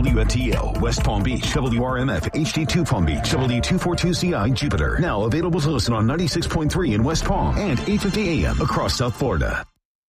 WFTL, West Palm Beach, WRMF, HD2 Palm Beach, W242CI, Jupiter. Now available to listen on 96.3 in West Palm and 850 AM across South Florida.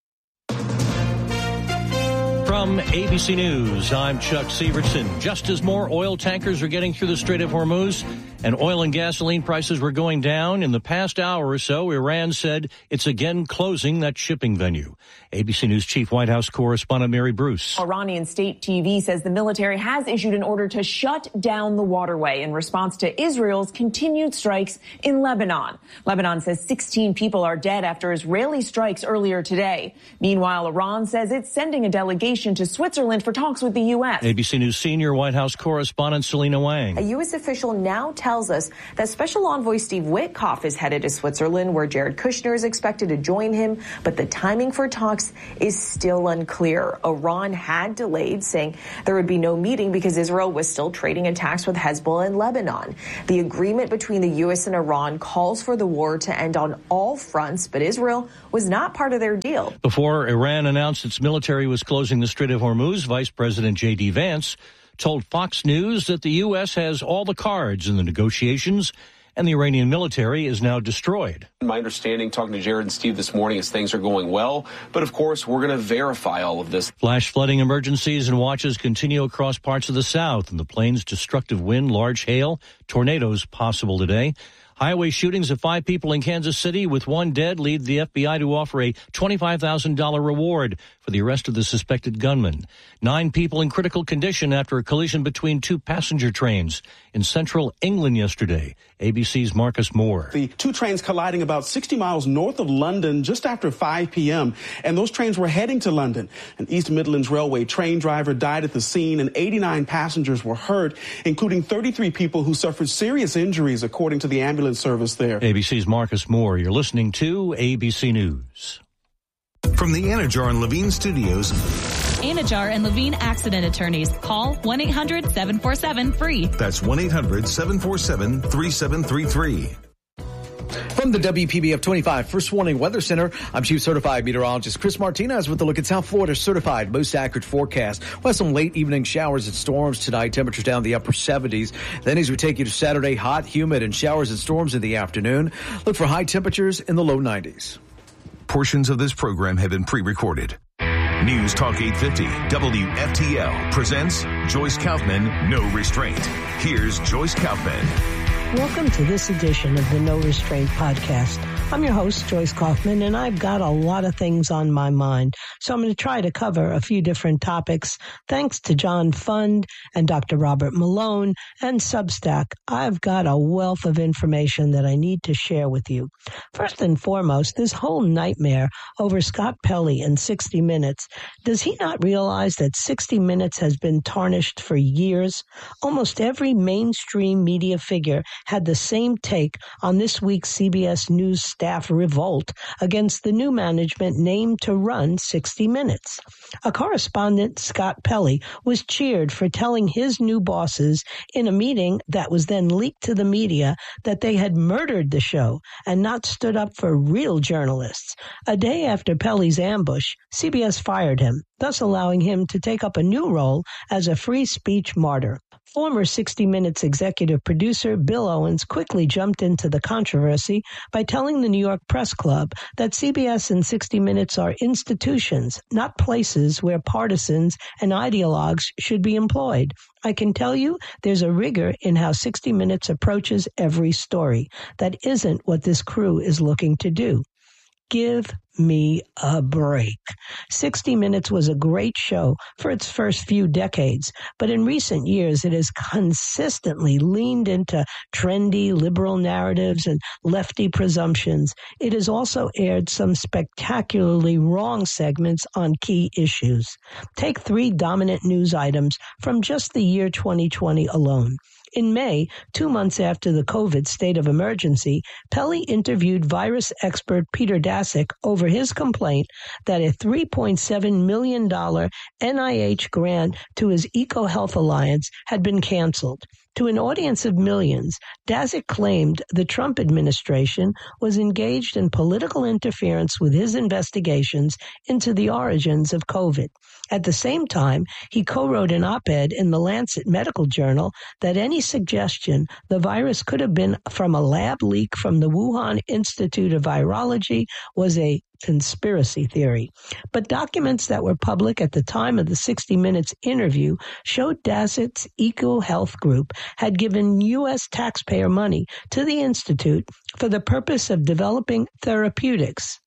From ABC News, I'm Chuck Severson. Just as more oil tankers are getting through the Strait of Hormuz and oil and gasoline prices were going down, in the past hour or so, Iran said it's again closing that shipping venue. ABC News Chief White House correspondent Mary Bruce. Iranian state TV says the military has issued an order to shut down the waterway in response to Israel's continued strikes in Lebanon. Lebanon says 16 people are dead after Israeli strikes earlier today. Meanwhile, Iran says it's sending a delegation to Switzerland for talks with the U.S. ABC News senior White House correspondent Selena Wang. A U.S. official now tells us that Special Envoy Steve Witkoff is headed to Switzerland, where Jared Kushner is expected to join him, but the timing for talks is still unclear. Iran had delayed, saying there would be no meeting because Israel was still trading attacks with Hezbollah in Lebanon. The agreement between the U.S. and Iran calls for the war to end on all fronts, but Israel was not part of their deal. Before Iran announced its military was closing the Strait of Hormuz, Vice President J.D. Vance told Fox News that the U.S. has all the cards in the negotiations and the Iranian military is now destroyed. My understanding, talking to Jared and Steve this morning, is things are going well. But, of course, we're going to verify all of this. Flash flooding emergencies and watches continue across parts of the South. And the plains, destructive wind, large hail, tornadoes possible today. Highway shootings of 5 people in Kansas City with 1 dead lead the FBI to offer a $25,000 reward for the arrest of the suspected gunman. 9 people in critical condition after a collision between 2 passenger trains in central England yesterday. ABC's Marcus Moore. The 2 trains colliding about 60 miles north of London just after 5 p.m. And those trains were heading to London. An East Midlands Railway train driver died at the scene and 89 passengers were hurt, including 33 people who suffered serious injuries, according to the ambulance service there. ABC's Marcus Moore. You're listening to ABC News. From the Anajar and Levine Studios. Anajar and Levine Accident Attorneys. Call 1-800-747-FREE. That's 1-800-747-3733. From the WPBF 25 First Warning Weather Center, I'm Chief Certified Meteorologist Chris Martinez with a look at South Florida's certified most accurate forecast. We'll have some late evening showers and storms tonight, temperatures down in the upper 70s. Then as we take you to Saturday, hot, humid, and showers and storms in the afternoon. Look for high temperatures in the low 90s. Portions of this program have been pre-recorded. News Talk 850 WFTL presents Joyce Kaufman, No Restraint. Here's Joyce Kaufman. Welcome to this edition of the No Restraint podcast. I'm your host, Joyce Kaufman, and I've got a lot of things on my mind. So I'm going to try to cover a few different topics. Thanks to John Fund and Dr. Robert Malone and Substack, I've got a wealth of information that I need to share with you. First and foremost, this whole nightmare over Scott Pelley and 60 Minutes. Does he not realize that 60 Minutes has been tarnished for years? Almost every mainstream media figure had the same take on this week's CBS News staff revolt against the new management named to run 60 Minutes. A correspondent, Scott Pelley, was cheered for telling his new bosses in a meeting that was then leaked to the media that they had murdered the show and not stood up for real journalists. A day after Pelley's ambush, CBS fired him, thus allowing him to take up a new role as a free speech martyr. Former 60 Minutes executive producer Bill Owens quickly jumped into the controversy by telling the New York Press Club that CBS and 60 Minutes are institutions, not places where partisans and ideologues should be employed. I can tell you there's a rigor in how 60 Minutes approaches every story. That isn't what this crew is looking to do. Give me a break. 60 Minutes was a great show for its first few decades, but in recent years it has consistently leaned into trendy liberal narratives and lefty presumptions. It has also aired some spectacularly wrong segments on key issues. Take 3 dominant news items from just the year 2020 alone. In May, 2 months after the COVID state of emergency, Pelley interviewed virus expert Peter Daszak over his complaint that a $3.7 million NIH grant to his EcoHealth Alliance had been canceled. To an audience of millions, Daszak claimed the Trump administration was engaged in political interference with his investigations into the origins of COVID. At the same time, he co-wrote an op-ed in the Lancet Medical Journal that any suggestion the virus could have been from a lab leak from the Wuhan Institute of Virology was a conspiracy theory. But documents that were public at the time of the 60 Minutes interview showed Daszak's EcoHealth Group had given U.S. taxpayer money to the Institute for the purpose of developing therapeutics.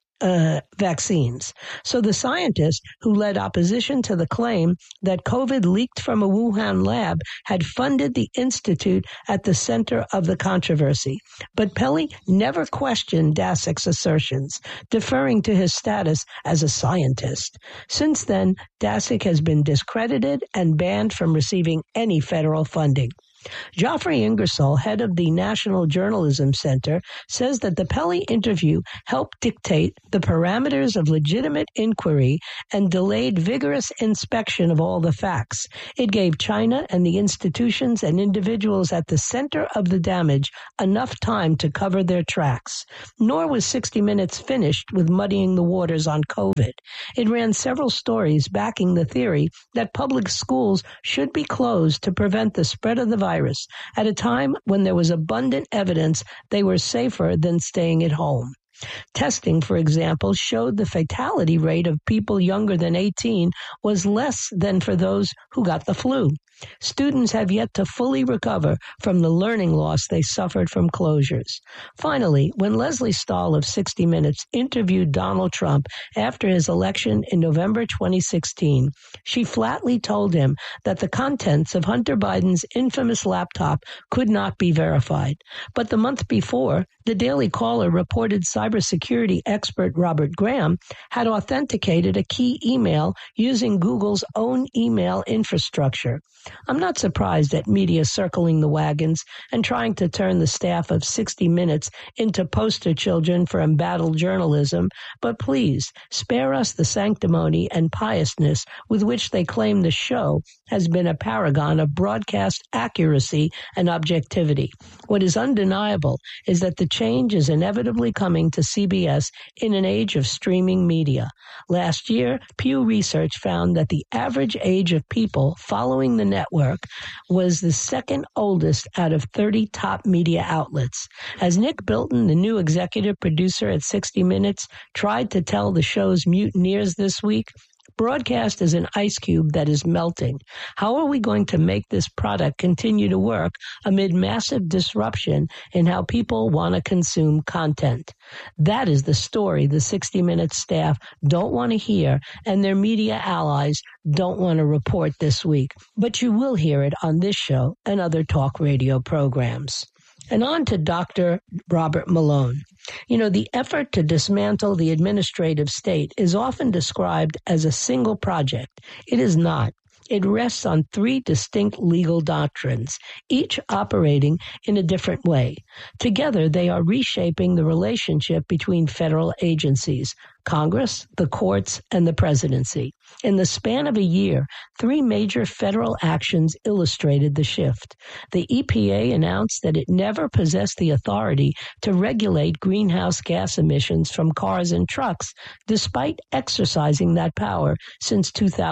Vaccines. So the scientist who led opposition to the claim that COVID leaked from a Wuhan lab had funded the institute at the center of the controversy. But Pelley never questioned Daszak's assertions, deferring to his status as a scientist. Since then, Daszak has been discredited and banned from receiving any federal funding. Geoffrey Ingersoll, head of the National Journalism Center, says that the Pelley interview helped dictate the parameters of legitimate inquiry and delayed vigorous inspection of all the facts. It gave China and the institutions and individuals at the center of the damage enough time to cover their tracks. Nor was 60 Minutes finished with muddying the waters on COVID. It ran several stories backing the theory that public schools should be closed to prevent the spread of the virus at a time when there was abundant evidence they were safer than staying at home. Testing, for example, showed the fatality rate of people younger than 18 was less than for those who got the flu. Students have yet to fully recover from the learning loss they suffered from closures. Finally, when Leslie Stahl of 60 Minutes interviewed Donald Trump after his election in November 2016, she flatly told him that the contents of Hunter Biden's infamous laptop could not be verified. But the month before, the Daily Caller reported cybersecurity expert Robert Graham had authenticated a key email using Google's own email infrastructure. I'm not surprised at media circling the wagons and trying to turn the staff of 60 Minutes into poster children for embattled journalism, but please spare us the sanctimony and piousness with which they claim the show has been a paragon of broadcast accuracy and objectivity. What is undeniable is that the change is inevitably coming to CBS in an age of streaming media. Last year, Pew Research found that the average age of people following the network was the second oldest out of 30 top media outlets. As Nick Bilton, the new executive producer at 60 Minutes, tried to tell the show's mutineers this week, broadcast is an ice cube that is melting. How are we going to make this product continue to work amid massive disruption in how people want to consume content? That is the story the 60 Minutes staff don't want to hear and their media allies don't want to report this week. But you will hear it on this show and other talk radio programs. And on to Dr. Robert Malone. You know, the effort to dismantle the administrative state is often described as a single project. It is not. It rests on three distinct legal doctrines, each operating in a different way. Together, they are reshaping the relationship between federal agencies, Congress, the courts, and the presidency. In the span of a year, three major federal actions illustrated the shift. The EPA announced that it never possessed the authority to regulate greenhouse gas emissions from cars and trucks, despite exercising that power since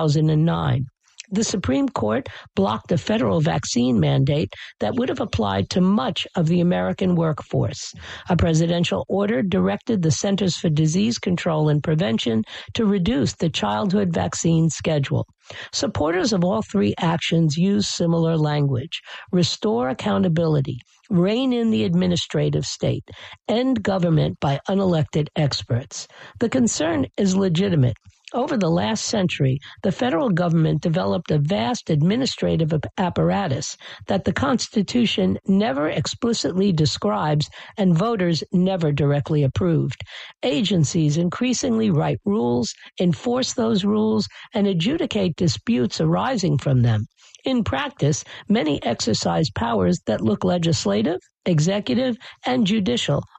2009. The Supreme Court blocked a federal vaccine mandate that would have applied to much of the American workforce. A presidential order directed the Centers for Disease Control and Prevention to reduce the childhood vaccine schedule. Supporters of all three actions use similar language: restore accountability, rein in the administrative state, end government by unelected experts. The concern is legitimate. Over the last century, the federal government developed a vast administrative apparatus that the Constitution never explicitly describes and voters never directly approved. Agencies increasingly write rules, enforce those rules, and adjudicate disputes arising from them. In practice, many exercise powers that look legislative, executive, and judicial,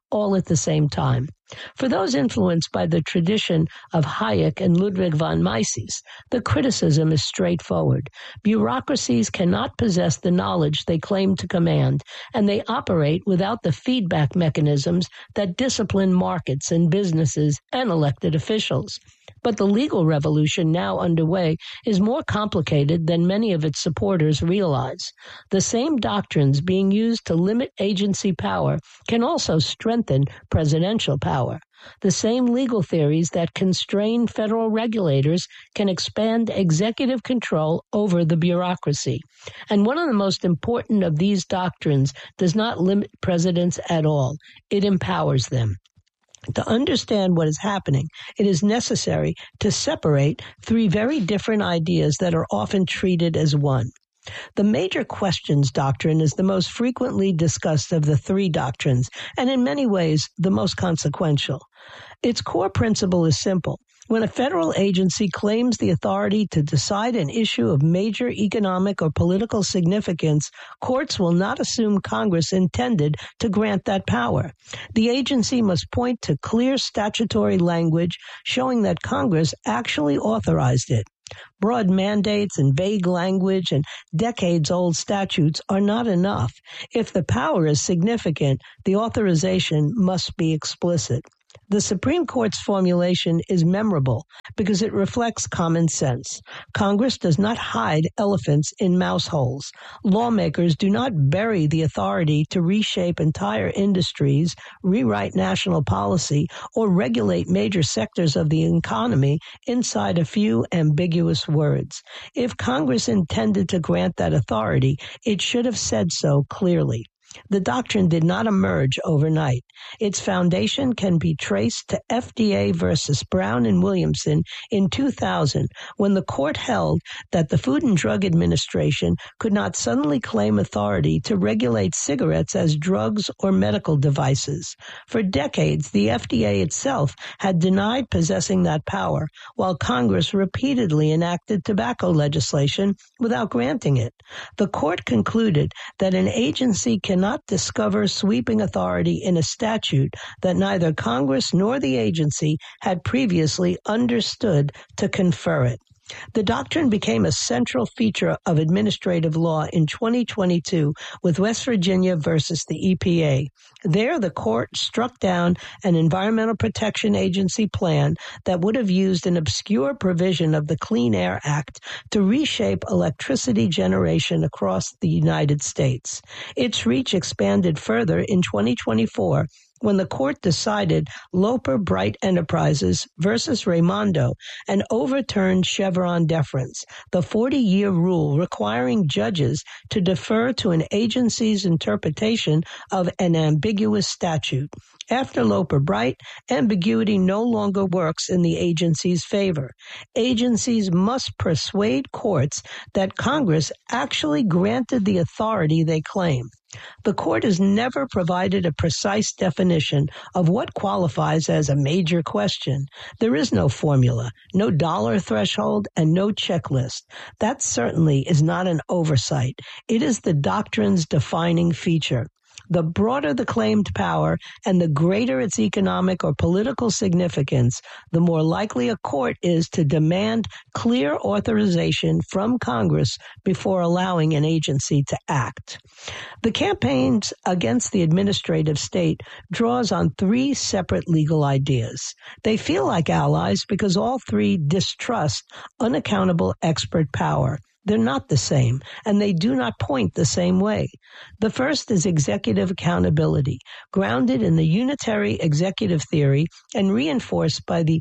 all at the same time. For those influenced by the tradition of Hayek and Ludwig von Mises, the criticism is straightforward. Bureaucracies cannot possess the knowledge they claim to command, and they operate without the feedback mechanisms that discipline markets and businesses and elected officials. But the legal revolution now underway is more complicated than many of its supporters realize. The same doctrines being used to limit agency power can also strengthen presidential power. The same legal theories that constrain federal regulators can expand executive control over the bureaucracy. And one of the most important of these doctrines does not limit presidents at all. It empowers them. To understand what is happening, it is necessary to separate three very different ideas that are often treated as one. The major questions doctrine is the most frequently discussed of the three doctrines, and in many ways the most consequential. Its core principle is simple. When a federal agency claims the authority to decide an issue of major economic or political significance, courts will not assume Congress intended to grant that power. The agency must point to clear statutory language showing that Congress actually authorized it. Broad mandates and vague language and decades-old statutes are not enough. If the power is significant, the authorization must be explicit. The Supreme Court's formulation is memorable because it reflects common sense. Congress does not hide elephants in mouse holes. Lawmakers do not bury the authority to reshape entire industries, rewrite national policy, or regulate major sectors of the economy inside a few ambiguous words. If Congress intended to grant that authority, it should have said so clearly. The doctrine did not emerge overnight. Its foundation can be traced to FDA versus Brown and Williamson in 2000, when the court held that the Food and Drug Administration could not suddenly claim authority to regulate cigarettes as drugs or medical devices. For decades, the FDA itself had denied possessing that power, while Congress repeatedly enacted tobacco legislation without granting it. The court concluded that an agency cannot discover sweeping authority in a statute that neither Congress nor the agency had previously understood to confer it. The doctrine became a central feature of administrative law in 2022 with West Virginia versus the EPA. There, the court struck down an Environmental Protection Agency plan that would have used an obscure provision of the Clean Air Act to reshape electricity generation across the United States. Its reach expanded further in 2024 when the court decided Loper Bright Enterprises versus Raimondo and overturned Chevron deference, the 40-year rule requiring judges to defer to an agency's interpretation of an ambiguous statute. After Loper Bright, ambiguity no longer works in the agency's favor. Agencies must persuade courts that Congress actually granted the authority they claim. The court has never provided a precise definition of what qualifies as a major question. There is no formula, no dollar threshold, and no checklist. That certainly is not an oversight. It is the doctrine's defining feature. The broader the claimed power and the greater its economic or political significance, the more likely a court is to demand clear authorization from Congress before allowing an agency to act. The campaigns against the administrative state draws on three separate legal ideas. They feel like allies because all three distrust unaccountable expert power. They're not the same, and they do not point the same way. The first is executive accountability, grounded in the unitary executive theory and reinforced by the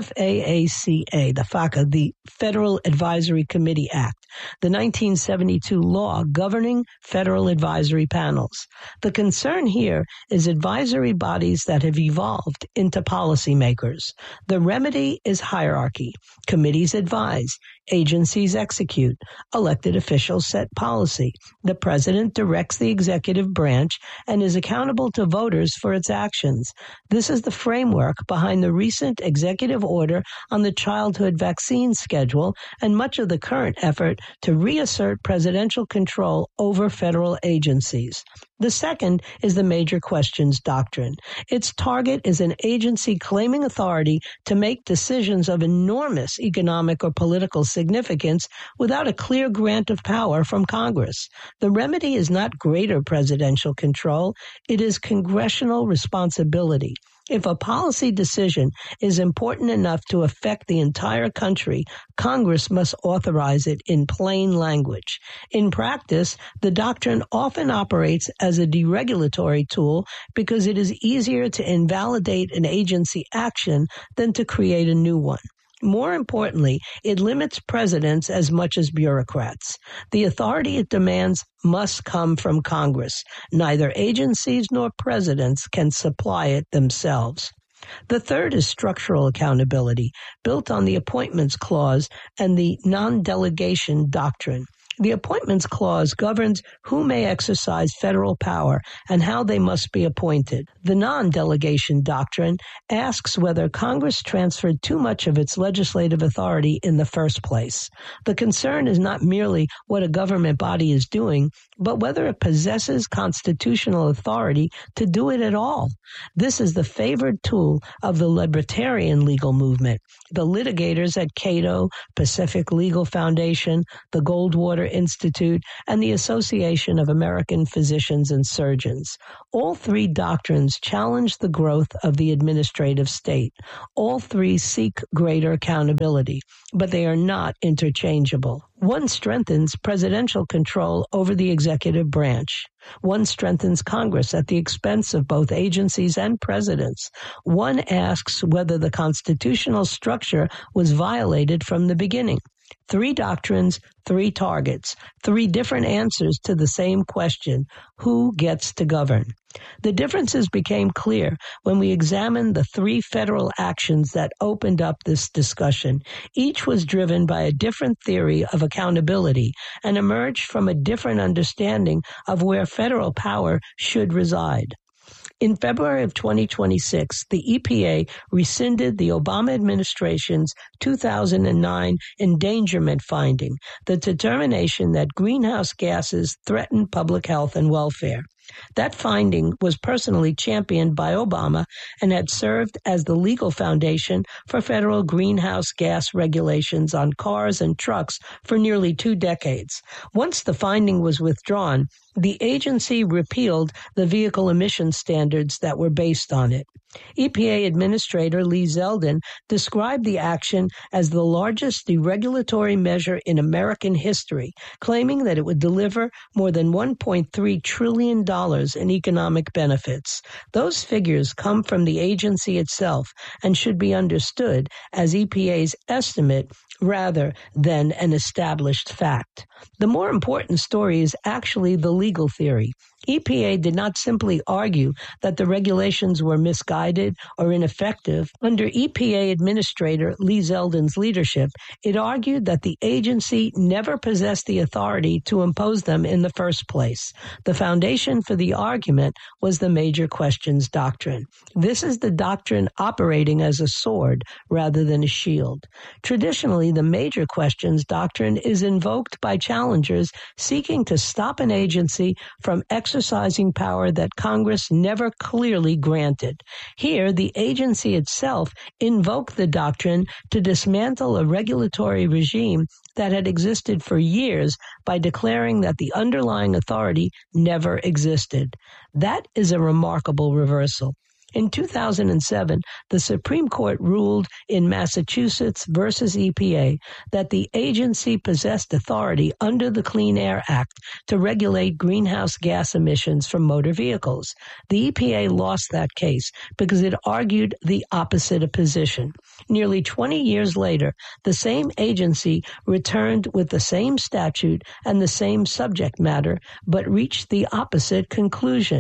FAACA, the FACA, the Federal Advisory Committee Act, the 1972 law governing federal advisory panels. The concern here is advisory bodies that have evolved into policymakers. The remedy is hierarchy. Committees advise. Agencies execute. Elected officials set policy. The president directs the executive branch and is accountable to voters for its actions. This is the framework behind the recent executive order on the childhood vaccine schedule and much of the current effort to reassert presidential control over federal agencies. The second is the major questions doctrine. Its target is an agency claiming authority to make decisions of enormous economic or political significance without a clear grant of power from Congress. The remedy is not greater presidential control, it is congressional responsibility. If a policy decision is important enough to affect the entire country, Congress must authorize it in plain language. In practice, the doctrine often operates as a deregulatory tool because it is easier to invalidate an agency action than to create a new one. More importantly, it limits presidents as much as bureaucrats. The authority it demands must come from Congress. Neither agencies nor presidents can supply it themselves. The third is structural accountability, built on the Appointments Clause and the non-delegation doctrine. The Appointments Clause governs who may exercise federal power and how they must be appointed. The non-delegation doctrine asks whether Congress transferred too much of its legislative authority in the first place. The concern is not merely what a government body is doing, but whether it possesses constitutional authority to do it at all. This is the favored tool of the libertarian legal movement. The litigators at Cato, Pacific Legal Foundation, the Goldwater Institute, and the Association of American Physicians and Surgeons. All three doctrines challenge the growth of the administrative state. All three seek greater accountability, but they are not interchangeable. One strengthens presidential control over the executive branch. One strengthens Congress at the expense of both agencies and presidents. One asks whether the constitutional structure was violated from the beginning. Three doctrines, three targets, three different answers to the same question: who gets to govern? The differences became clear when we examined the three federal actions that opened up this discussion. Each was driven by a different theory of accountability and emerged from a different understanding of where federal power should reside. In February of 2026, the EPA rescinded the Obama administration's 2009 endangerment finding, the determination that greenhouse gases threaten public health and welfare. That finding was personally championed by Obama and had served as the legal foundation for federal greenhouse gas regulations on cars and trucks for nearly 2 decades. Once the finding was withdrawn, the agency repealed the vehicle emission standards that were based on it. EPA Administrator Lee Zeldin described the action as the largest deregulatory measure in American history, claiming that it would deliver more than $1.3 trillion in economic benefits. Those figures come from the agency itself and should be understood as EPA's estimate rather than an established fact. The more important story is actually the legal theory. EPA did not simply argue that the regulations were misguided or ineffective. Under EPA Administrator Lee Zeldin's leadership, it argued that the agency never possessed the authority to impose them in the first place. The foundation for the argument was the major questions doctrine. This is the doctrine operating as a sword rather than a shield. Traditionally, the major questions doctrine is invoked by challengers seeking to stop an agency from exercising power that Congress never clearly granted. Here, the agency itself invoked the doctrine to dismantle a regulatory regime that had existed for years by declaring that the underlying authority never existed. That is a remarkable reversal. In 2007, the Supreme Court ruled in Massachusetts versus EPA that the agency possessed authority under the Clean Air Act to regulate greenhouse gas emissions from motor vehicles. The EPA lost that case because it argued the opposite position. Nearly 20 years later, the same agency returned with the same statute and the same subject matter, but reached the opposite conclusion.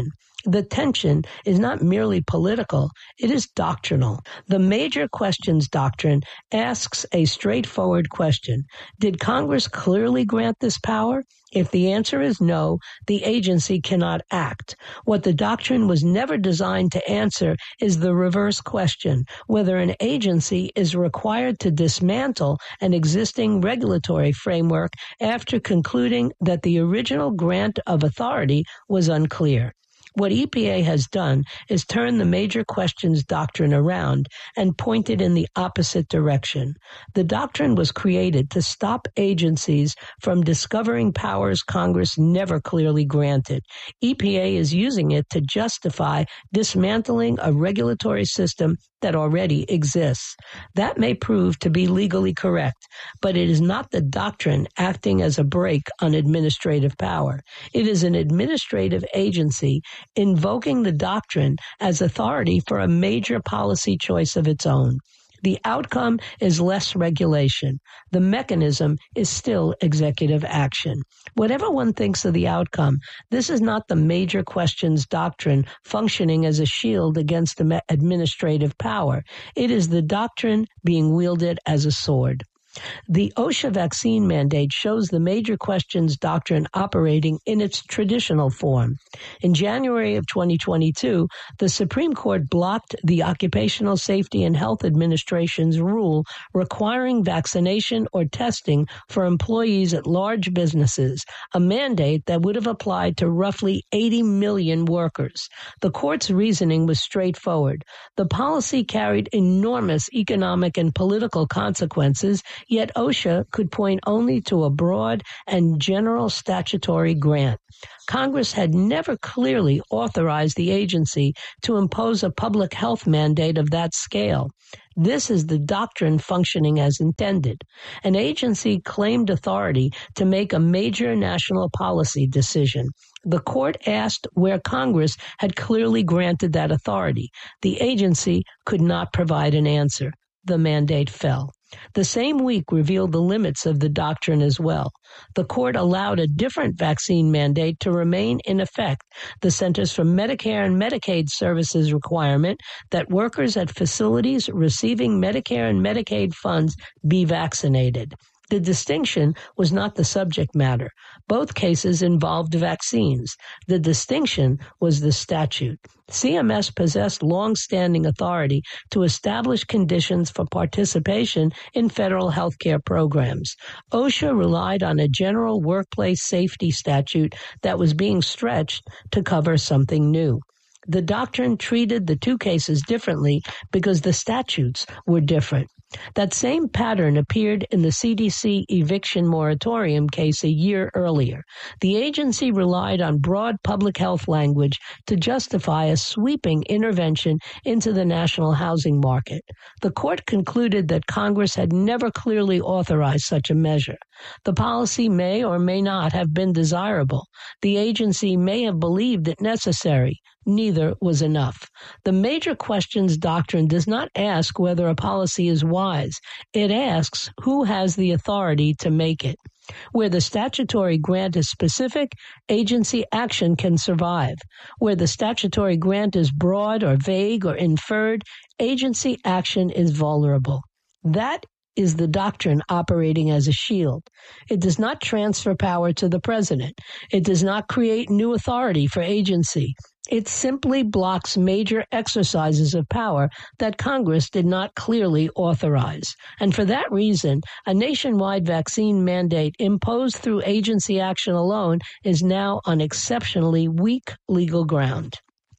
The tension is not merely political, it is doctrinal. The Major Questions Doctrine asks a straightforward question. Did Congress clearly grant this power? If the answer is no, the agency cannot act. What the doctrine was never designed to answer is the reverse question, whether an agency is required to dismantle an existing regulatory framework after concluding that the original grant of authority was unclear. What EPA has done is turn the Major Questions Doctrine around and point it in the opposite direction. The doctrine was created to stop agencies from discovering powers Congress never clearly granted. EPA is using it to justify dismantling a regulatory system that already exists. That may prove to be legally correct, but it is not the doctrine acting as a brake on administrative power. It is an administrative agency invoking the doctrine as authority for a major policy choice of its own. The outcome is less regulation. The mechanism is still executive action. Whatever one thinks of the outcome, this is not the Major Questions Doctrine functioning as a shield against administrative power. It is the doctrine being wielded as a sword. The OSHA vaccine mandate shows the Major Questions Doctrine operating in its traditional form. In January of 2022, the Supreme Court blocked the Occupational Safety and Health Administration's rule requiring vaccination or testing for employees at large businesses, a mandate that would have applied to roughly 80 million workers. The court's reasoning was straightforward. The policy carried enormous economic and political consequences, yet OSHA could point only to a broad and general statutory grant. Congress had never clearly authorized the agency to impose a public health mandate of that scale. This is the doctrine functioning as intended. An agency claimed authority to make a major national policy decision. The court asked where Congress had clearly granted that authority. The agency could not provide an answer. The mandate fell. The same week revealed the limits of the doctrine as well. The court allowed a different vaccine mandate to remain in effect, the Centers for Medicare and Medicaid Services requirement that workers at facilities receiving Medicare and Medicaid funds be vaccinated. The distinction was not the subject matter. Both cases involved vaccines. The distinction was the statute. CMS possessed long-standing authority to establish conditions for participation in federal health care programs. OSHA relied on a general workplace safety statute that was being stretched to cover something new. The doctrine treated the two cases differently because the statutes were different. That same pattern appeared in the CDC eviction moratorium case a year earlier. The agency relied on broad public health language to justify a sweeping intervention into the national housing market. The court concluded that Congress had never clearly authorized such a measure. The policy may or may not have been desirable. The agency may have believed it necessary. Neither was enough. The Major Questions Doctrine does not ask whether a policy is wise. It asks who has the authority to make it. Where the statutory grant is specific, agency action can survive. Where the statutory grant is broad or vague or inferred, agency action is vulnerable. That is the doctrine operating as a shield. It does not transfer power to the president. It does not create new authority for agency. It simply blocks major exercises of power that Congress did not clearly authorize. And for that reason, a nationwide vaccine mandate imposed through agency action alone is now on exceptionally weak legal ground.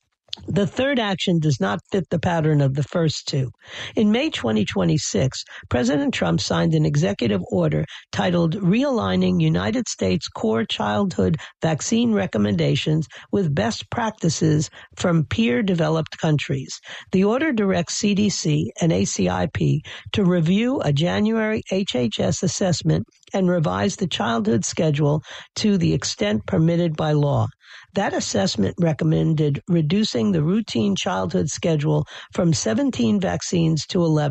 The third action does not fit the pattern of the first two. In May 2026, President Trump signed an executive order titled Realigning United States Core Childhood Vaccine Recommendations with Best Practices from Peer-Developed Countries. The order directs CDC and ACIP to review a January HHS assessment and revise the childhood schedule to the extent permitted by law. That assessment recommended reducing the routine childhood schedule from 17 vaccines to 11.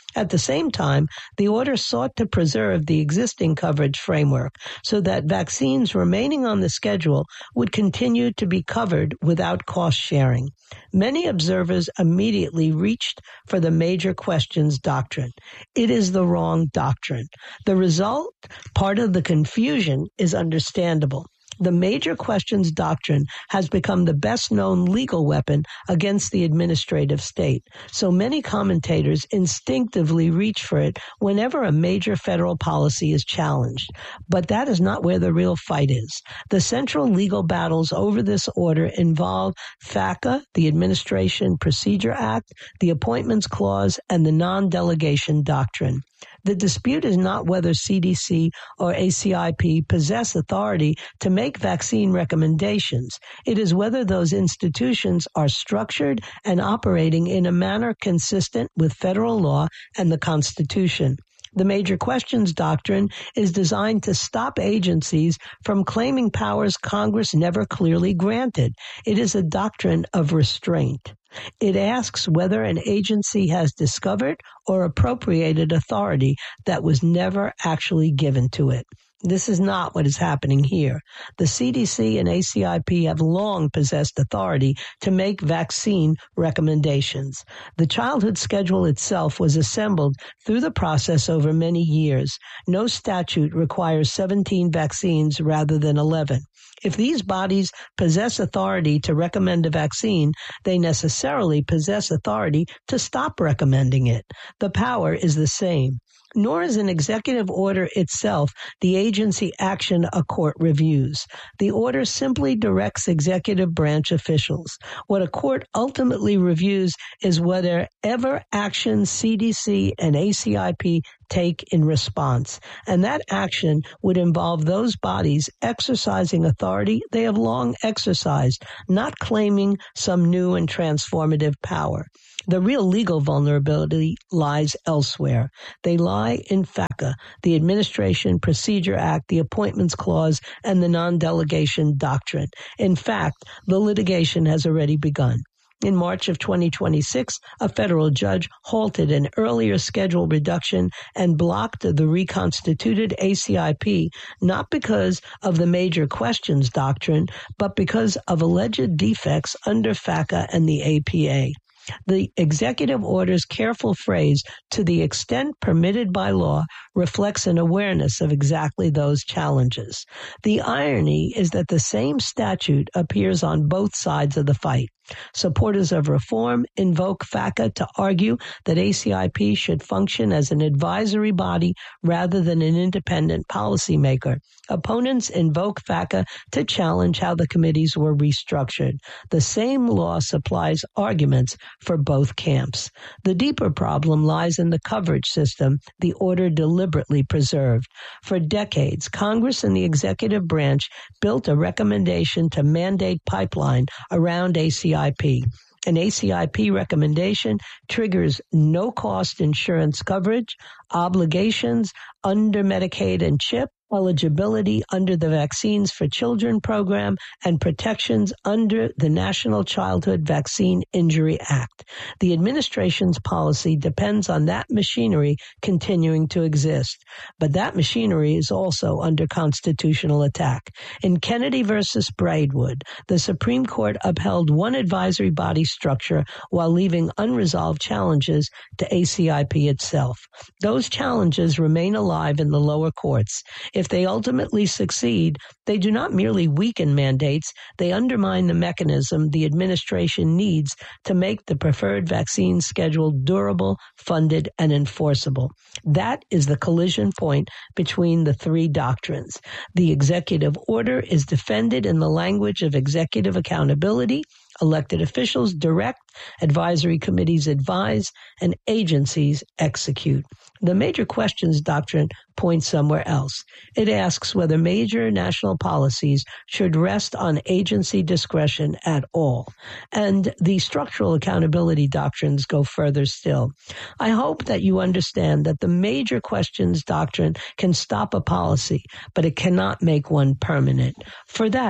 At the same time, the order sought to preserve the existing coverage framework so that vaccines remaining on the schedule would continue to be covered without cost sharing. Many observers immediately reached for the major questions doctrine. It is the wrong doctrine. The result, part of the confusion, is understandable. The major questions doctrine has become the best-known legal weapon against the administrative state. So many commentators instinctively reach for it whenever a major federal policy is challenged. But that is not where the real fight is. The central legal battles over this order involve FACA, the Administration Procedure Act, the Appointments Clause, and the non-delegation doctrine. The dispute is not whether CDC or ACIP possess authority to make vaccine recommendations. It is whether those institutions are structured and operating in a manner consistent with federal law and the Constitution. The major questions doctrine is designed to stop agencies from claiming powers Congress never clearly granted. It is a doctrine of restraint. It asks whether an agency has discovered or appropriated authority that was never actually given to it. This is not what is happening here. The CDC and ACIP have long possessed authority to make vaccine recommendations. The childhood schedule itself was assembled through the process over many years. No statute requires 17 vaccines rather than 11. If these bodies possess authority to recommend a vaccine, they necessarily possess authority to stop recommending it. The power is the same. Nor is an executive order itself the agency action a court reviews. The order simply directs executive branch officials. What a court ultimately reviews is whatever action CDC and ACIP take in response. And that action would involve those bodies exercising authority they have long exercised, not claiming some new and transformative power. The real legal vulnerability lies elsewhere. They lie in FACA, the Administration Procedure Act, the Appointments Clause, and the non-delegation doctrine. In fact, the litigation has already begun. In March of 2026, a federal judge halted an earlier schedule reduction and blocked the reconstituted ACIP, not because of the major questions doctrine, but because of alleged defects under FACA and the APA. The executive order's careful phrase, to the extent permitted by law, reflects an awareness of exactly those challenges. The irony is that the same statute appears on both sides of the fight. Supporters of reform invoke FACA to argue that ACIP should function as an advisory body rather than an independent policymaker. Opponents invoke FACA to challenge how the committees were restructured. The same law supplies arguments for both camps. The deeper problem lies in the coverage system the order deliberately preserved. For decades, Congress and the executive branch built a recommendation to mandate pipeline around ACIP. An ACIP recommendation triggers no-cost insurance coverage, obligations under Medicaid and CHIP, eligibility under the Vaccines for Children program, and protections under the National Childhood Vaccine Injury Act. The administration's policy depends on that machinery continuing to exist. But that machinery is also under constitutional attack. In Kennedy versus Braidwood, the Supreme Court upheld one advisory body structure while leaving unresolved challenges to ACIP itself. Those challenges remain alive in the lower courts. If they ultimately succeed, they do not merely weaken mandates, they undermine the mechanism the administration needs to make the preferred vaccine schedule durable, funded, and enforceable. That is the collision point between the three doctrines. The executive order is defended in the language of executive accountability. Elected officials direct, advisory committees advise, and agencies execute. The major questions doctrine points somewhere else. It asks whether major national policies should rest on agency discretion at all. And the structural accountability doctrines go further still. I hope that you understand that the major questions doctrine can stop a policy, but it cannot make one permanent. For that,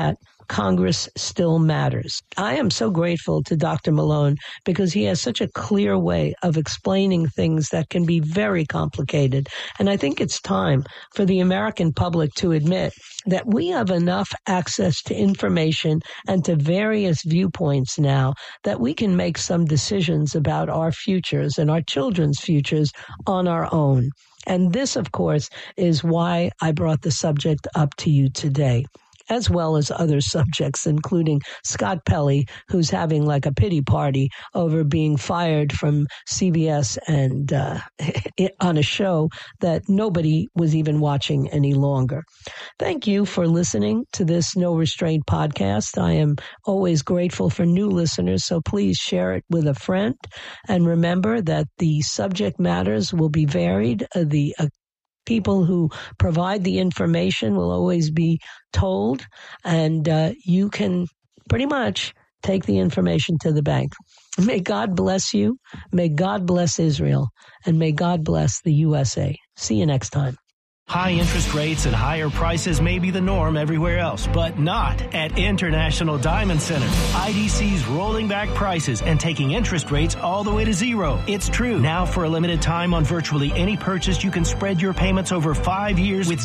Congress still matters. I am so grateful to Dr. Malone because he has such a clear way of explaining things that can be very complicated. And I think it's time for the American public to admit that we have enough access to information and to various viewpoints now that we can make some decisions about our futures and our children's futures on our own. And this, of course, is why I brought the subject up to you today, as well as other subjects, including Scott Pelley, who's having like a pity party over being fired from CBS and on a show that nobody was even watching any longer. Thank you for listening to this No Restraint podcast. I am always grateful for new listeners, so please share it with a friend. And remember that the subject matters will be varied. The people who provide the information will always be told, and you can pretty much take the information to the bank. May God bless you. May God bless Israel. And may God bless the USA. See you next time. High interest rates and higher prices may be the norm everywhere else, but not at International Diamond Center. IDC's rolling back prices and taking interest rates all the way to zero. It's true. Now for a limited time on virtually any purchase, you can spread your payments over 5 years with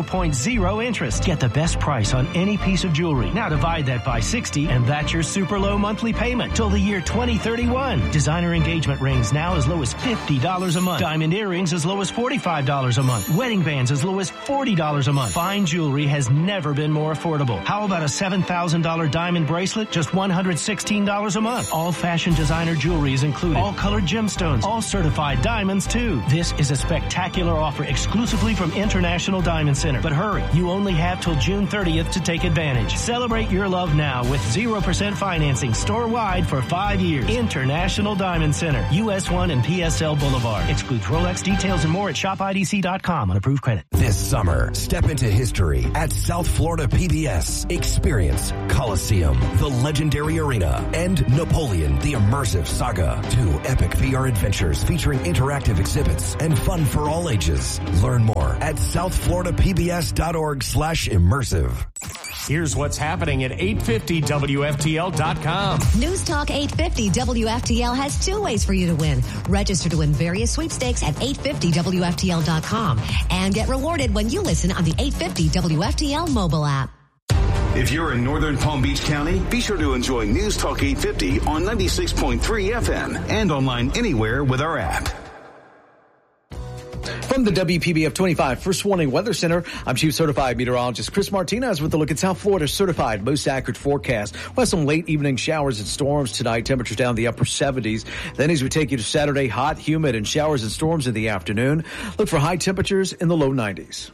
0.0 interest. Get the best price on any piece of jewelry. Now divide that by 60 and that's your super low monthly payment till the year 2031. Designer engagement rings now as low as $50 a month. Diamond earrings as low as $45 a month. Wedding bands as low as $40 a month. Fine jewelry has never been more affordable. How about a $7,000 diamond bracelet? Just $116 a month. All fashion designer jewelry is included. All colored gemstones. All certified diamonds too. This is a spectacular offer exclusively from International Diamond Center. But hurry, you only have till June 30th to take advantage. Celebrate your love now with 0% financing store-wide for 5 years. International Diamond Center, US 1 and PSL Boulevard. Excludes Rolex. Details and more at shopidc.com on approved credit. This summer, step into history at South Florida PBS. Experience Coliseum, the legendary arena, and Napoleon, the immersive saga. 2 epic VR adventures featuring interactive exhibits and fun for all ages. Learn more at southfloridapbs.org/immersive. Here's what's happening at 850WFTL.com. News Talk 850 WFTL has 2 ways for you to win. Register to win various sweepstakes at 850WFTL.com and get rewarded when you listen on the 850 WFTL mobile app. If you're in northern Palm Beach County, be sure to enjoy News Talk 850 on 96.3 FM and online anywhere with our app. From the WPBF 25 First Warning Weather Center, I'm Chief Certified Meteorologist Chris Martinez with a look at South Florida's certified most accurate forecast. We'll have some late evening showers and storms tonight, temperatures down in the upper 70s. Then as we take you to Saturday, hot, humid, and showers and storms in the afternoon. Look for high temperatures in the low 90s.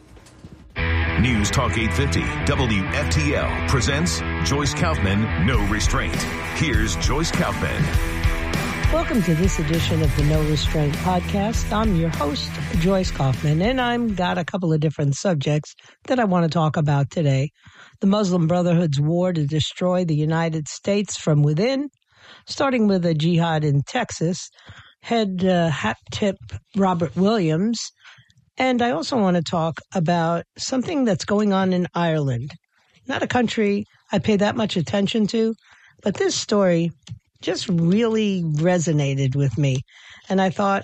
News Talk 850 WFTL presents Joyce Kaufman, No Restraint. Here's Joyce Kaufman. Welcome to this edition of the No Restraint podcast. I'm your host, Joyce Kaufman, and I've got a couple of different subjects that I want to talk about today. The Muslim Brotherhood's war to destroy the United States from within, starting with a jihad in Texas, head hat tip Robert Williams. And I also want to talk about something that's going on in Ireland. Not a country I pay that much attention to, but this story just really resonated with me. And I thought,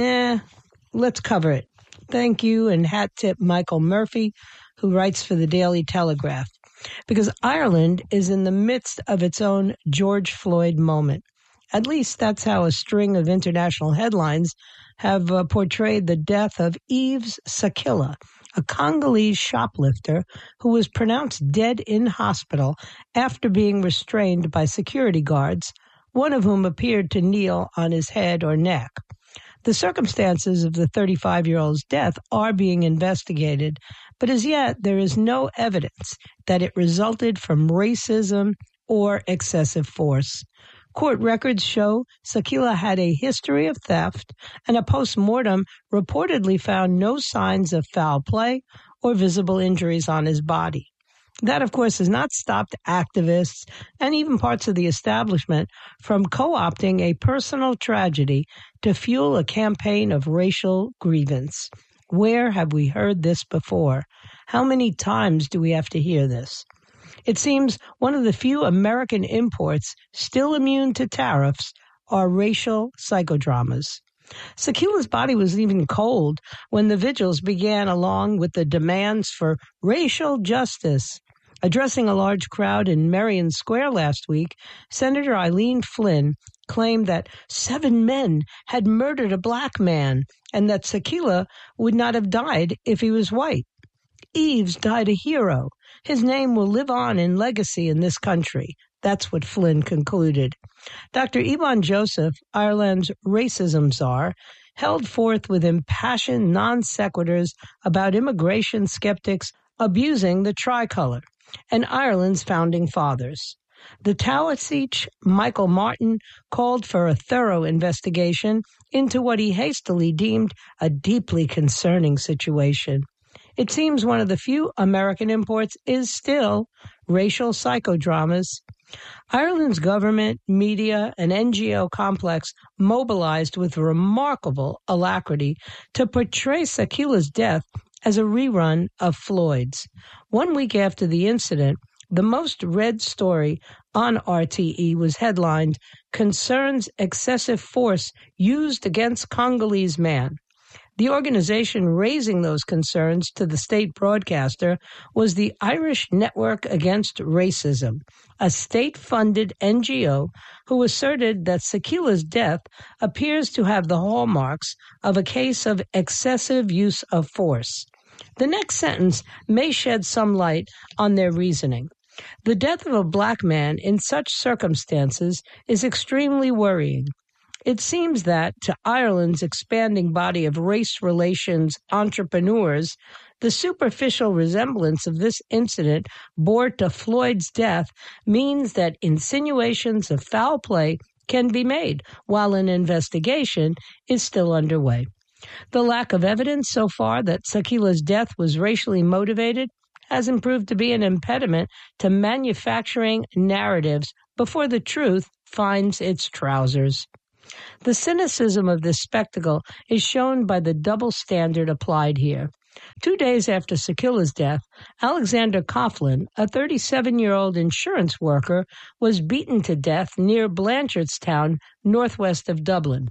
let's cover it. Thank you, and hat tip Michael Murphy, who writes for the Daily Telegraph. Because Ireland is in the midst of its own George Floyd moment. At least that's how a string of international headlines have portrayed the death of Yves Sakila, a Congolese shoplifter who was pronounced dead in hospital after being restrained by security guards, one of whom appeared to kneel on his head or neck. The circumstances of the 35-year-old's death are being investigated, but as yet there is no evidence that it resulted from racism or excessive force. Court records show Sakila had a history of theft, and a post-mortem reportedly found no signs of foul play or visible injuries on his body. That, of course, has not stopped activists and even parts of the establishment from co-opting a personal tragedy to fuel a campaign of racial grievance. Where have we heard this before? How many times do we have to hear this? It seems one of the few American imports still immune to tariffs are racial psychodramas. Sakila's body was even cold when the vigils began, along with the demands for racial justice. Addressing a large crowd in Marion Square last week, Senator Eileen Flynn claimed that 7 men had murdered a black man and that Sakila would not have died if he was white. Eves died a hero. His name will live on in legacy in this country. That's what Flynn concluded. Dr. Yvonne Joseph, Ireland's racism czar, held forth with impassioned non sequiturs about immigration skeptics abusing the tricolor and Ireland's founding fathers. The Taoiseach, Michael Martin, called for a thorough investigation into what he hastily deemed a deeply concerning situation. It seems one of the few American imports is still racial psychodramas. Ireland's government, media, and NGO complex mobilized with remarkable alacrity to portray Sakila's death as a rerun of Floyd's. 1 week after the incident, the most read story on RTE was headlined, "Concerns Excessive Force Used Against Congolese Man." The organization raising those concerns to the state broadcaster was the Irish Network Against Racism, a state-funded NGO who asserted that Sakila's death appears to have the hallmarks of a case of excessive use of force. The next sentence may shed some light on their reasoning. The death of a black man in such circumstances is extremely worrying. It seems that, to Ireland's expanding body of race relations entrepreneurs, the superficial resemblance of this incident bore to Floyd's death means that insinuations of foul play can be made while an investigation is still underway. The lack of evidence so far that Sakila's death was racially motivated hasn't proved to be an impediment to manufacturing narratives before the truth finds its trousers. The cynicism of this spectacle is shown by the double standard applied here. 2 days after Sakila's death, Alexander Coughlin, a 37-year-old insurance worker, was beaten to death near Blanchardstown, northwest of Dublin.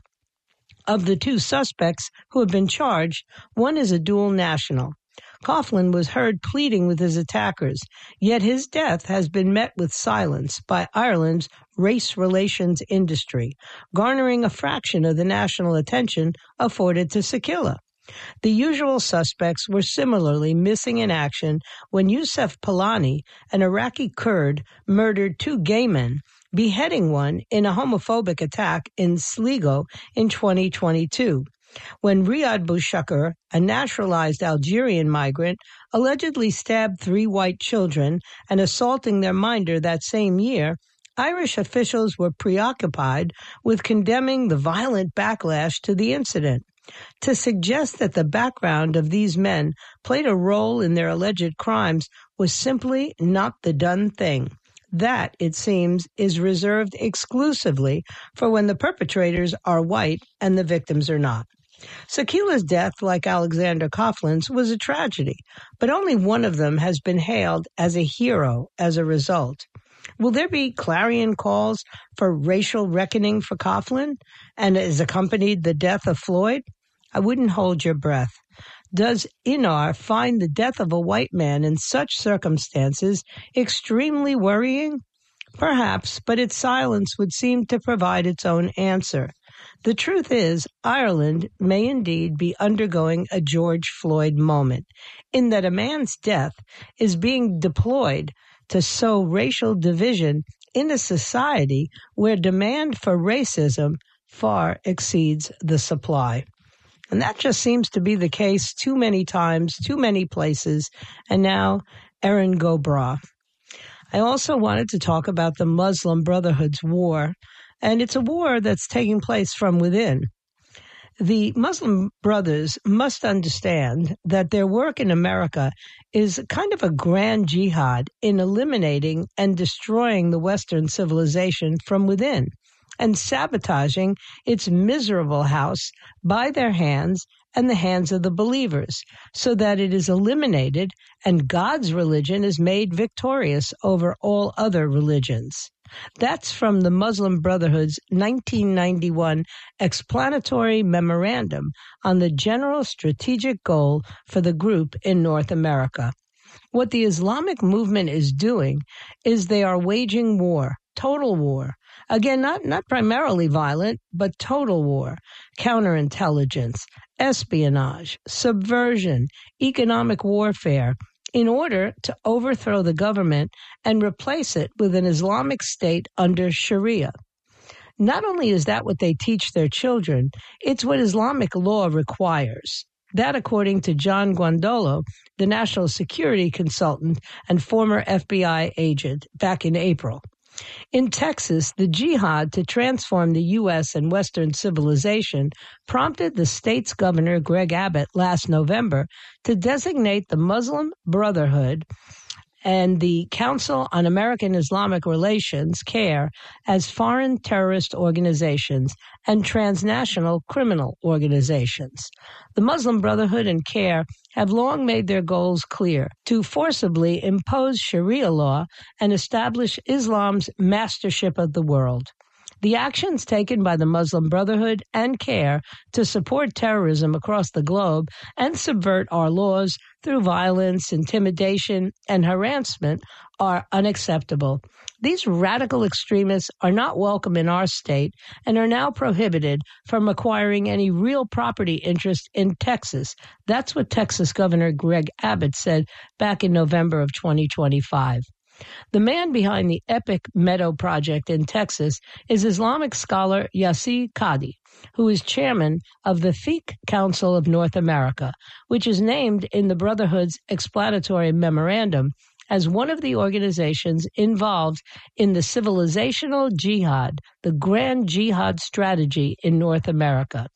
Of the 2 suspects who have been charged, one is a dual national. Coughlin was heard pleading with his attackers, yet his death has been met with silence by Ireland's race relations industry, garnering a fraction of the national attention afforded to Sakila. The usual suspects were similarly missing in action when Youssef Palani, an Iraqi Kurd, murdered 2 gay men, beheading one in a homophobic attack in Sligo in 2022. When Riyad Boushakir, a naturalized Algerian migrant, allegedly stabbed 3 white children and assaulting their minder that same year, Irish officials were preoccupied with condemning the violent backlash to the incident. To suggest that the background of these men played a role in their alleged crimes was simply not the done thing. That, it seems, is reserved exclusively for when the perpetrators are white and the victims are not. Sakila's death, like Alexander Coughlin's, was a tragedy, but only one of them has been hailed as a hero as a result. Will there be clarion calls for racial reckoning for Coughlin, and is accompanied the death of Floyd? I wouldn't hold your breath. Does Inar find the death of a white man in such circumstances extremely worrying? Perhaps, but its silence would seem to provide its own answer. The truth is, Ireland may indeed be undergoing a George Floyd moment, in that a man's death is being deployed to sow racial division in a society where demand for racism far exceeds the supply. And that just seems to be the case too many times, too many places, and now Erin go bragh. I also wanted to talk about the Muslim Brotherhood's war, and it's a war that's taking place from within. The Muslim Brothers must understand that their work in America is kind of a grand jihad in eliminating and destroying the Western civilization from within and sabotaging its miserable house by their hands and the hands of the believers, so that it is eliminated and God's religion is made victorious over all other religions. That's from the Muslim Brotherhood's 1991 explanatory memorandum on the general strategic goal for the group in North America. What the Islamic movement is doing is they are waging war, total war. Again, not primarily violent, but total war, counterintelligence, espionage, subversion, economic warfare, in order to overthrow the government and replace it with an Islamic state under Sharia. Not only is that what they teach their children, it's what Islamic law requires. That, according to John Guandolo, the national security consultant and former FBI agent, back in April. In Texas, the jihad to transform the U.S. and Western civilization prompted the state's governor, Greg Abbott, last November to designate the Muslim Brotherhood and the Council on American Islamic Relations, CAIR, as foreign terrorist organizations and transnational criminal organizations. The Muslim Brotherhood and CAIR have long made their goals clear: to forcibly impose Sharia law and establish Islam's mastership of the world. The actions taken by the Muslim Brotherhood and CAIR to support terrorism across the globe and subvert our laws through violence, intimidation, and harassment are unacceptable. These radical extremists are not welcome in our state and are now prohibited from acquiring any real property interest in Texas. That's what Texas Governor Greg Abbott said back in November of 2025. The man behind the Epic Meadow Project in Texas is Islamic scholar Yasir Qadhi, who is chairman of the Fiqh Council of North America, which is named in the Brotherhood's explanatory memorandum as one of the organizations involved in the civilizational jihad, the grand jihad strategy in North America.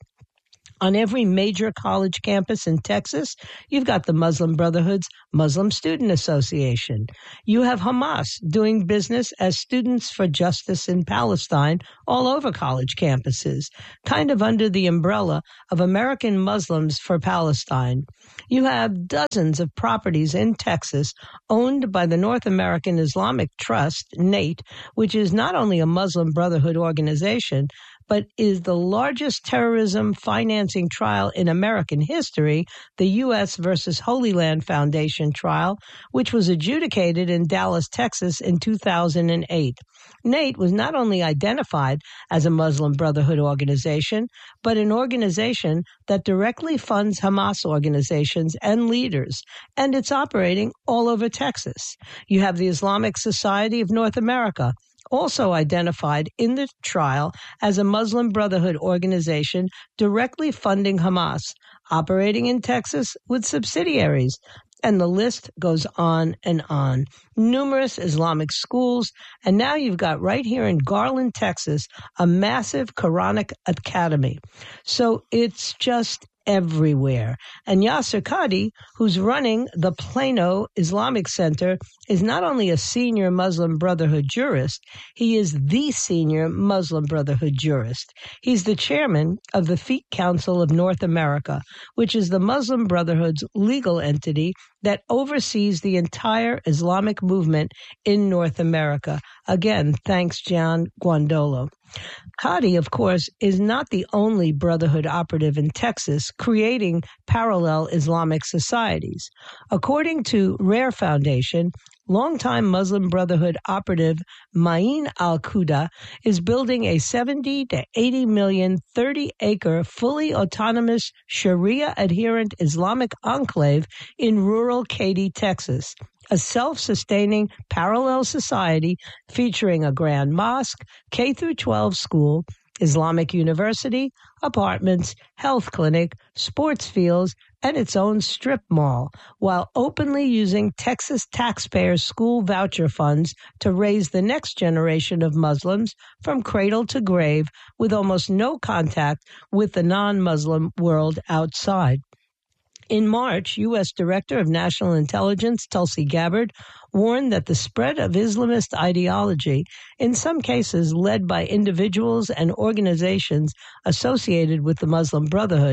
On every major college campus in Texas, you've got the Muslim Brotherhood's Muslim Student Association. You have Hamas doing business as Students for Justice in Palestine all over college campuses, kind of under the umbrella of American Muslims for Palestine. You have dozens of properties in Texas owned by the North American Islamic Trust, NATE, which is not only a Muslim Brotherhood organization, but is the largest terrorism financing trial in American history, the U.S. versus Holy Land Foundation trial, which was adjudicated in Dallas, Texas in 2008. NATE was not only identified as a Muslim Brotherhood organization, but an organization that directly funds Hamas organizations and leaders, and it's operating all over Texas. You have the Islamic Society of North America, also identified in the trial as a Muslim Brotherhood organization directly funding Hamas, operating in Texas with subsidiaries. And the list goes on and on. Numerous Islamic schools, and now you've got right here in Garland, Texas, a massive Quranic academy. So it's just everywhere. And Yasir Qadhi, who's running the Plano Islamic Center, is not only a senior Muslim Brotherhood jurist, he is the senior Muslim Brotherhood jurist. He's the chairman of the Fiqh Council of North America, which is the Muslim Brotherhood's legal entity that oversees the entire Islamic movement in North America. Again, thanks, John Guandolo. Qadhi, of course, is not the only Brotherhood operative in Texas creating parallel Islamic societies. According to Rare Foundation, longtime Muslim Brotherhood operative Ma'in al-Quda is building a 70 to 80 million, 30-acre, fully autonomous Sharia-adherent Islamic enclave in rural Katy, Texas, a self-sustaining parallel society featuring a grand mosque, K-12 school, Islamic university, apartments, health clinic, sports fields, and its own strip mall, while openly using Texas taxpayers' school voucher funds to raise the next generation of Muslims from cradle to grave with almost no contact with the non-Muslim world outside. In March, U.S. Director of National Intelligence Tulsi Gabbard warned that the spread of Islamist ideology, in some cases led by individuals and organizations associated with the Muslim Brotherhood,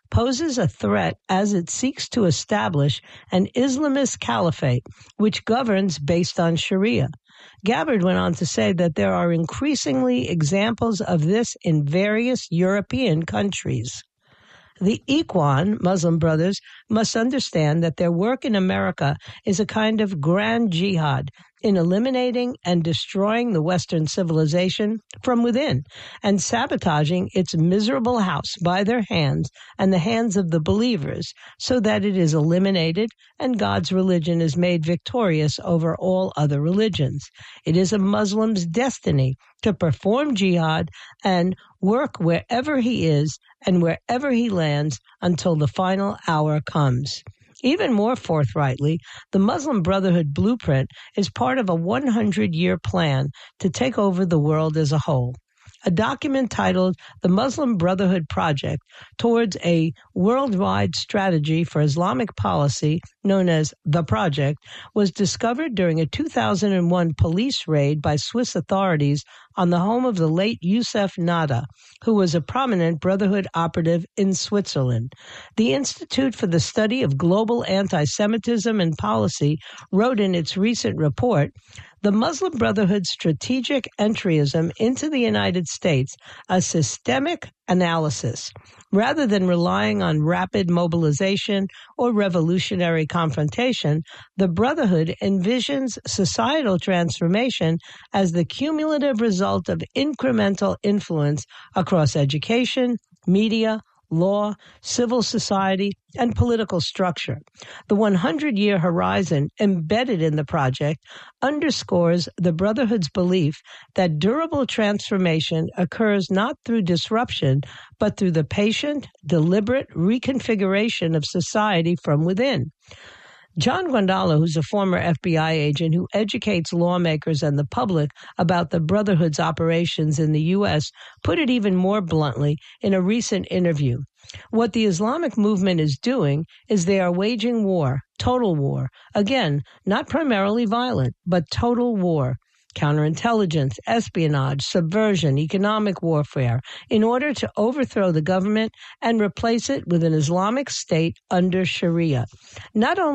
poses a threat as it seeks to establish an Islamist caliphate which governs based on Sharia. Gabbard went on to say that there are increasingly examples of this in various European countries. The Ikhwan, Muslim Brothers, must understand that their work in America is a kind of grand jihad in eliminating and destroying the Western civilization from within and sabotaging its miserable house by their hands and the hands of the believers so that it is eliminated and God's religion is made victorious over all other religions. It is a Muslim's destiny to perform jihad and work wherever he is and wherever he lands until the final hour comes. Even more forthrightly, the Muslim Brotherhood blueprint is part of a 100-year plan to take over the world as a whole. A document titled The Muslim Brotherhood Project Towards a Worldwide Strategy for Islamic Policy, known as The Project, was discovered during a 2001 police raid by Swiss authorities on the home of the late Youssef Nada, who was a prominent Brotherhood operative in Switzerland. The Institute for the Study of Global Anti-Semitism and Policy wrote in its recent report, "The Muslim Brotherhood's strategic entryism into the United States, a systemic analysis. Rather than relying on rapid mobilization or revolutionary confrontation, the Brotherhood envisions societal transformation as the cumulative result of incremental influence across education, media, law, civil society, and political structure. The 100-year horizon embedded in the project underscores the Brotherhood's belief that durable transformation occurs not through disruption, but through the patient, deliberate reconfiguration of society from within." John Guandolo, who's a former FBI agent who educates lawmakers and the public about the Brotherhood's operations in the U.S., put it even more bluntly in a recent interview. What the Islamic movement is doing is they are waging war, total war. Again, not primarily violent, but total war. Counterintelligence, espionage, subversion, economic warfare, in order to overthrow the government and replace it with an Islamic state under Sharia. Not only